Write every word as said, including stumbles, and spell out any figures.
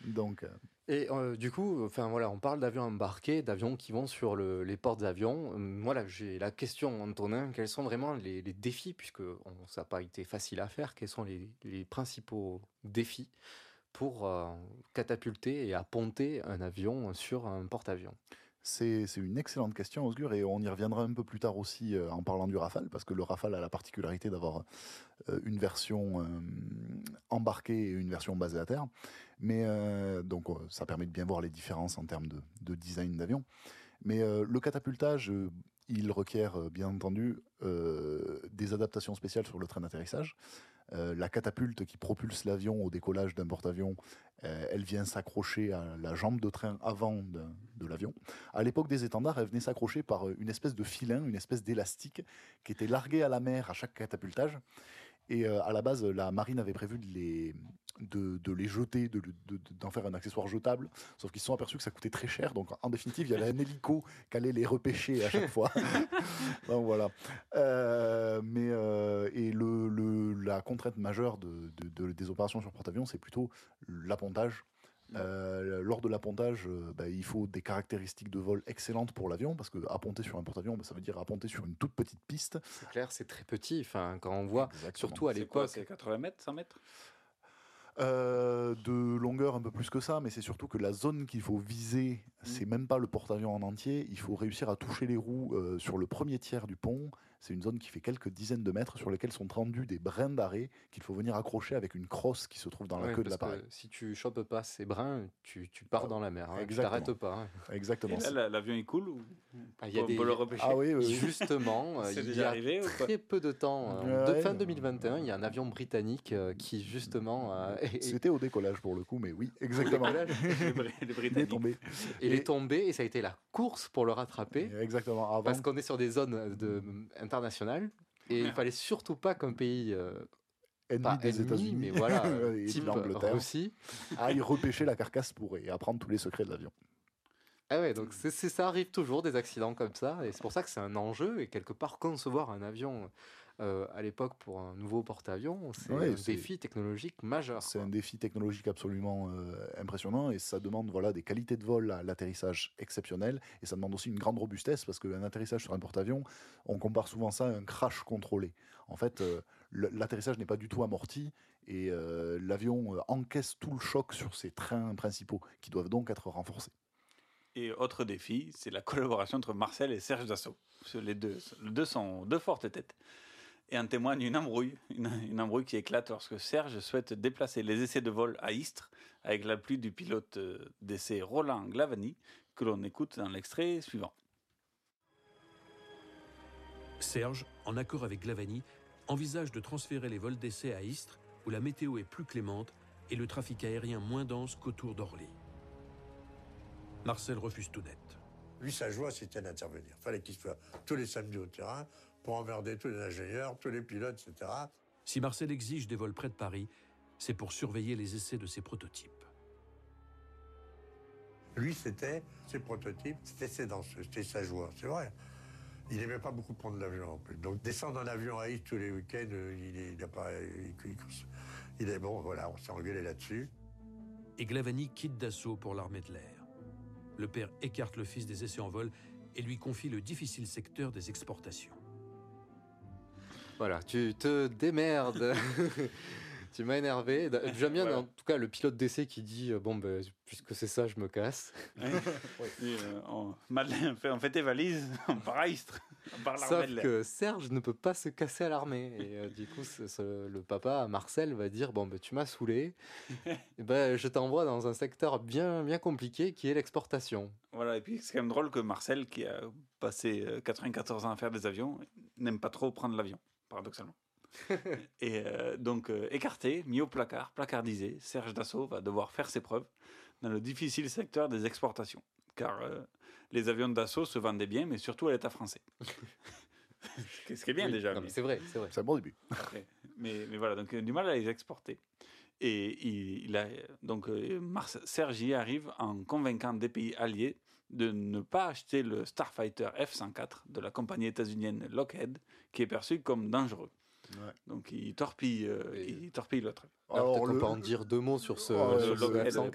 Donc, euh, Et euh, du coup, enfin voilà, on parle d'avions embarqués, d'avions qui vont sur le- les portes d'avion. Euh, Voilà, j'ai la question, Antonin, quels sont vraiment les, les défis, puisque on- ça n'a pas été facile à faire, quels sont les, les principaux défis pour euh, catapulter et apponter un avion sur un porte-avions? c'est c'est une excellente question, Osgur, et on y reviendra un peu plus tard aussi euh, en parlant du Rafale, parce que le Rafale a la particularité d'avoir euh, une version euh, embarquée et une version basée à terre. Mais euh, donc euh, ça permet de bien voir les différences en termes de, de design d'avion. Mais euh, le catapultage, euh, il requiert euh, bien entendu euh, des adaptations spéciales sur le train d'atterrissage. Euh, la catapulte qui propulse l'avion au décollage d'un porte-avions, euh, elle vient s'accrocher à la jambe de train avant de, de l'avion. À l'époque des étendards, elle venait s'accrocher par une espèce de filin, une espèce d'élastique qui était largué à la mer à chaque catapultage. Et euh, à la base, la marine avait prévu de les, de, de les jeter, de, de- de- d'en faire un accessoire jetable. Sauf qu'ils se sont aperçus que ça coûtait très cher. Donc, en définitive, il y avait un hélico qui allait les repêcher à chaque fois. Donc, voilà. Euh, mais, euh, et le, le, la contrainte majeure de, de- de- des opérations sur porte-avions, c'est plutôt l'appontage. Euh, lors de l'appontage, euh, bah, il faut des caractéristiques de vol excellentes pour l'avion, parce que apponter sur un porte-avions, bah, ça veut dire apponter sur une toute petite piste. C'est clair, c'est très petit. Enfin, quand on voit, Exactement. surtout à C'est quoi? l'époque, C'est quatre-vingts mètres, cent mètres? Euh, de longueur un peu plus que ça, mais c'est surtout que la zone qu'il faut viser, c'est même pas le porte-avions en entier. Il faut réussir à toucher les roues euh, sur le premier tiers du pont. C'est une zone qui fait quelques dizaines de mètres sur lesquels sont tendus des brins d'arrêt qu'il faut venir accrocher avec une crosse qui se trouve dans la ouais, queue de parce l'appareil. que si tu chopes pas ces brins, tu, tu pars Ah, dans la mer. Hein, tu exactement. t'arrêtes pas. Hein. Exactement. Et là, la- l'avion, il coule ou Ah, il y a on des- peut le repêcher? Ah oui, oui, oui. Justement, euh, C'est il y déjà a arrivé ou pas? très peu de temps, euh, en Ouais. de- fin deux mille vingt et un, il y a un avion britannique euh, qui justement euh, est, C'était au décollage pour le coup, mais oui, exactement. décollage. Les Bri- les Il est Britanniques. tombé. il est tombé et ça a été la course pour le rattraper Exactement. Avant, parce qu'on est sur des zones de, internationales et il fallait surtout pas qu'un pays euh, ennemi pas des ennemi, États-Unis mais voilà, euh, et de type l'Angleterre, Russie. aille repêcher la carcasse pour et apprendre tous les secrets de l'avion. Ah ouais, donc c'est, c'est- ça arrive toujours des accidents comme ça, et c'est pour ça que c'est un enjeu, et quelque part concevoir un avion euh, à l'époque pour un nouveau porte-avions, c'est Ouais, un c'est- défi technologique majeur. C'est quoi. un défi technologique absolument euh, impressionnant et ça demande voilà, des qualités de vol à l'atterrissage exceptionnelles et ça demande aussi une grande robustesse parce qu'un atterrissage sur un porte-avions, on compare souvent ça à un crash contrôlé. En fait, euh, le- l'atterrissage n'est pas du tout amorti et euh, l'avion euh, encaisse tout le choc sur ses trains principaux qui doivent donc être renforcés. Et autre défi, c'est la collaboration entre Marcel et Serge Dassault. Parce que les deux, les deux sont deux fortes têtes. Et en témoigne une embrouille, une, une embrouille qui éclate lorsque Serge souhaite déplacer les essais de vol à Istres avec l'appui du pilote euh, d'essai Roland Glavany, que l'on écoute dans l'extrait suivant. Serge, en accord avec Glavany, envisage de transférer les vols d'essai à Istres, où la météo est plus clémente et le trafic aérien moins dense qu'autour d'Orly. Marcel refuse tout net. Lui, sa joie, c'était d'intervenir. Il fallait qu'il soit tous les samedis au terrain pour emmerder tous les ingénieurs, tous les pilotes, et cetera. Si Marcel exige des vols près de Paris, c'est pour surveiller les essais de ses prototypes. Lui, c'était ses prototypes, c'était ses danseuses, c'était sa joie, c'est vrai. Il n'aimait pas beaucoup prendre l'avion en plus. Donc descendre en avion à Istres tous les week-ends, il est, il a pas, il, il- il est bon, voilà, on s'est engueulé là-dessus. Et Glavany quitte Dassault pour l'armée de l'air. Le père écarte le fils des essais en vol et lui confie le difficile secteur des exportations. Voilà, tu te démerdes. Tu m'as énervé. J'aime bien, Voilà. en tout cas, le pilote d'essai qui dit euh, bon, ben, puisque c'est ça, je me casse. Et, euh, on, Madeleine, on fait, on fait tes valises, on part à Istres, on part à l'armée Sauf de l'air. que Serge ne peut pas se casser à l'armée. Et euh, du coup, c'est- c'est- le papa, Marcel, va dire bon, ben, tu m'as saoulé. Et ben, je t'envoie dans un secteur bien, bien compliqué qui est l'exportation. Voilà, et puis c'est quand même drôle que Marcel, qui a passé euh, quatre-vingt-quatorze ans à faire des avions, n'aime pas trop prendre l'avion, paradoxalement. Et euh, donc, euh, écarté, mis au placard, placardisé, Serge Dassault va devoir faire ses preuves dans le difficile secteur des exportations. Car euh, les avions de Dassault se vendaient bien, mais surtout à l'État français. Ce qui est bien Oui, déjà. non, mais- mais c'est vrai, c'est vrai. C'est un bon début. Après. Mais, mais voilà, donc euh, du mal à les exporter. Et il, il a, donc euh, Mars, Serge y arrive en convainquant des pays alliés de ne pas acheter le Starfighter F cent quatre de la compagnie états-unienne Lockheed, qui est perçu comme dangereux. Ouais. Donc il torpille, euh, Et- il torpille l'autre. Alors, Alors, peut-être le- qu'on peut en dire deux mots sur ce, Oh, sur le ce Lockheed, F cent quatre.